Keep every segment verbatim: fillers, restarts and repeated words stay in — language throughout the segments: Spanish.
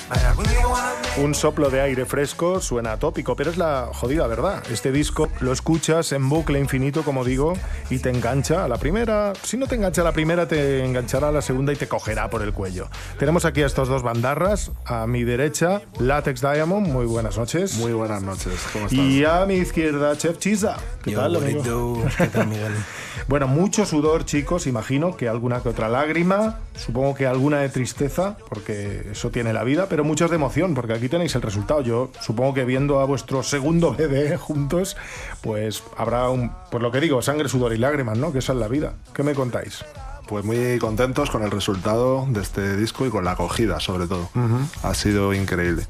Un soplo de aire fresco suena atópico, pero es la jodida verdad. Este disco lo escuchas en bucle infinito, como digo, y te engancha a la primera. Si no te engancha a la primera, te enganchará a la segunda y te cogerá por el cuello. Tenemos aquí a estos dos bandarras. A mi derecha, Latex Diamond. Muy buenas noches. Muy buenas noches. ¿Cómo estás? Y a mi izquierda, Chef Chisa. ¿Qué Yo, tal, amigo? ¿Qué tal, Miguel? Bueno, mucho sudor, chicos. Imagino que alguna que otra lágrima. Supongo que alguna de tristeza, porque eso tiene la vida, pero muchas de emoción, porque aquí tenéis el resultado. Yo supongo que viendo a vuestro segundo bebé juntos, pues habrá un, pues lo que digo, sangre, sudor y lágrimas, ¿no? Que esa es la vida. ¿Qué me contáis? Pues muy contentos con el resultado de este disco y con la acogida, sobre todo. Uh-huh. Ha sido increíble.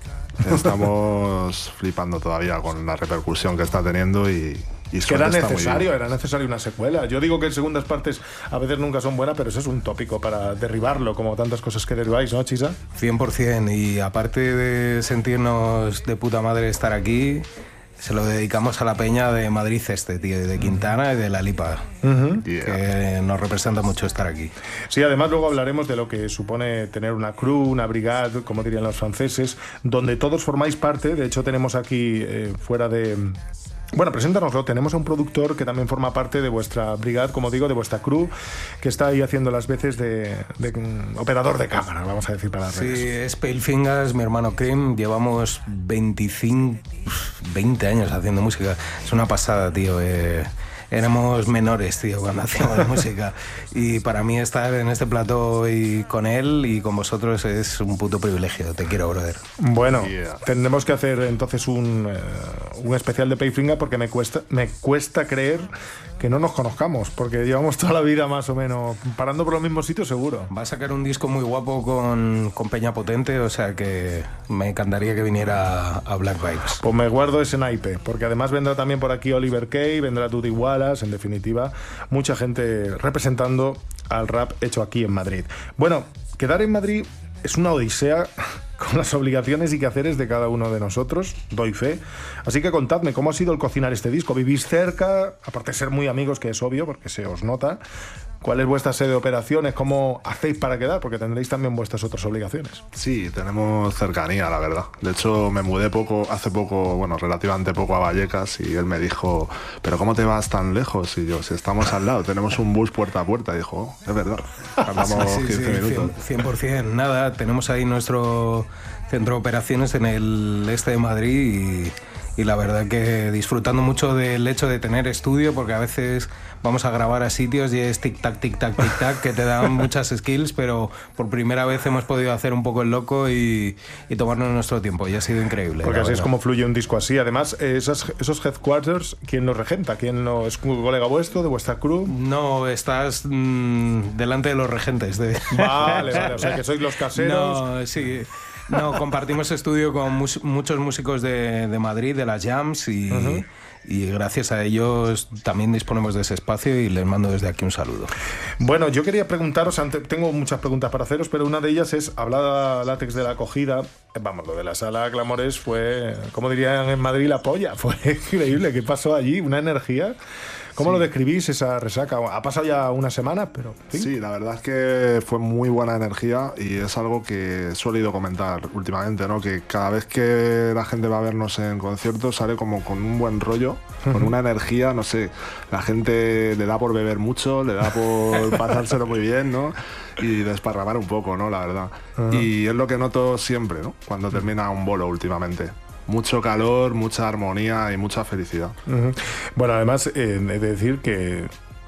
Estamos flipando todavía con la repercusión que está teniendo y... Y que era necesario, era necesario una secuela. Yo digo que en segundas partes a veces nunca son buenas, pero eso es un tópico para derribarlo, como tantas cosas que derribáis, ¿no, Chisa? cien por ciento, y aparte de sentirnos de puta madre estar aquí, se lo dedicamos a la peña de Madrid Este, tío, de Quintana y de La Lipa, uh-huh. que yeah. nos representa mucho estar aquí. Sí, además luego hablaremos de lo que supone tener una crew, una brigade, como dirían los franceses, donde todos formáis parte. De hecho, tenemos aquí, eh, fuera de... Bueno, preséntanoslo. Tenemos a un productor que también forma parte de vuestra brigada, como digo, de vuestra crew, que está ahí haciendo las veces de, de um, operador de cámara, vamos a decir, para las redes. Sí, es Pale Fingers, mi hermano Cream. Llevamos veinticinco, veinte años haciendo música. Es una pasada, tío. Eh, éramos menores, tío, cuando hacíamos música. Y para mí estar en este plató y con él y con vosotros es un puto privilegio. Te quiero, brother. Bueno, yeah. tendremos que hacer entonces un, uh, un especial de Payfinger, porque me cuesta, me cuesta creer que no nos conozcamos, porque llevamos toda la vida más o menos parando por los mismos sitios, seguro. Va a sacar un disco muy guapo con, con Peña Potente, o sea que me encantaría que viniera a Black Vibes. Pues me guardo ese naipe, porque además vendrá también por aquí Oliver Kay, vendrá Tutti Wallace, en definitiva, mucha gente representando al rap hecho aquí en Madrid. Bueno, quedar en Madrid es una odisea con las obligaciones y quehaceres de cada uno de nosotros, doy fe. Así que contadme, ¿cómo ha sido el cocinar este disco? ¿Vivís cerca? Aparte de ser muy amigos, que es obvio, porque se os nota. ¿Cuál es vuestra sede de operaciones? ¿Cómo hacéis para quedar? Porque tendréis también vuestras otras obligaciones. Sí, tenemos cercanía, la verdad. De hecho, me mudé poco, hace poco, bueno, relativamente poco a Vallecas, y él me dijo, ¿pero cómo te vas tan lejos? Y yo, si estamos al lado, tenemos un bus puerta a puerta. Y dijo, oh, es verdad, tardamos sí, sí, quince sí, minutos. cien por ciento, nada, tenemos ahí nuestro centro de operaciones en el este de Madrid y... Y la verdad que disfrutando mucho del hecho de tener estudio, porque a veces vamos a grabar a sitios y es tic-tac, tic-tac, tic-tac, que te dan muchas skills, pero por primera vez hemos podido hacer un poco el loco y, y tomarnos nuestro tiempo, y ha sido increíble. Porque así verdad. Es como fluye un disco así. Además, esos, esos headquarters, ¿quién los regenta? ¿Quién no, es un colega vuestro, de vuestra crew? No, estás mmm, delante de los regentes. De... Vale, vale, o sea que sois los caseros. No, sí... No, compartimos estudio con mus- muchos músicos de, de Madrid, de las jams, y, uh-huh. y gracias a ellos también disponemos de ese espacio, y les mando desde aquí un saludo. Bueno, yo quería preguntaros, ante, tengo muchas preguntas para haceros, pero una de ellas es, hablaba Latex de la acogida, vamos, lo de la sala Clamores fue, como dirían en Madrid, la polla, fue increíble. ¿Qué pasó allí? Una energía... ¿Cómo sí. lo describís, esa resaca? Ha pasado ya una semana, pero... ¿sí? sí, la verdad es que fue muy buena energía, y es algo que he solido comentar últimamente, ¿no? Que cada vez que la gente va a vernos en conciertos sale como con un buen rollo, uh-huh. con una energía, no sé, la gente le da por beber mucho, le da por pasárselo muy bien, ¿no? Y desparramar un poco, ¿no? La verdad. Uh-huh. Y es lo que noto siempre, ¿no? Cuando termina un bolo últimamente. Mucho calor, mucha armonía y mucha felicidad. Uh-huh. Bueno, además, eh, he de decir que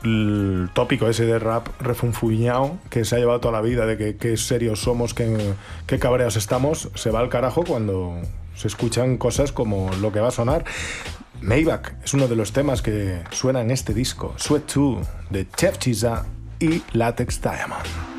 el tópico ese de rap refunfuñado que se ha llevado toda la vida, de que qué serios somos, qué, qué cabreados estamos, se va al carajo cuando se escuchan cosas como lo que va a sonar. Maybach es uno de los temas que suena en este disco, Sweat two, de Chef Chisa y Latex Diamond.